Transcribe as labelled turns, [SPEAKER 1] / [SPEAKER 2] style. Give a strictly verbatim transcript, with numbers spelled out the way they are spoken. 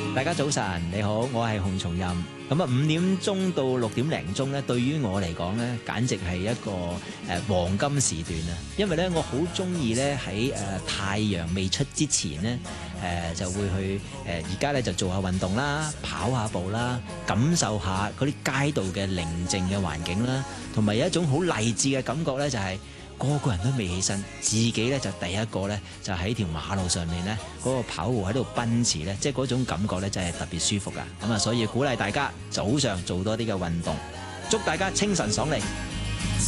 [SPEAKER 1] 大家早晨，你好，我係洪松蔭。咁啊，五點鐘到六點零鐘咧，對於我嚟講咧，簡直係一個誒、呃、黃金時段啊！因為咧，我好中意咧喺誒太陽未出之前咧，誒、呃、就會去誒而家咧就做下運動啦，跑下步啦，感受下嗰啲街道嘅寧靜嘅環境啦，同埋有一種好勵志嘅感覺咧，就係、是。個個人都未起身，自己咧就第一個咧就喺條馬路上面咧嗰個跑步喺度奔馳咧，即係嗰種感覺咧真係特別舒服噶。咁啊，所以鼓勵大家早上做多啲嘅運動，祝大家清晨爽利。